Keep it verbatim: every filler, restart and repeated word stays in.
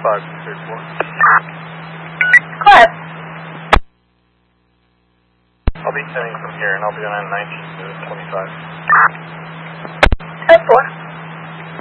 five six eight four. Cliff. I'll be sending from here, and I'll be on nineteen to twenty-five.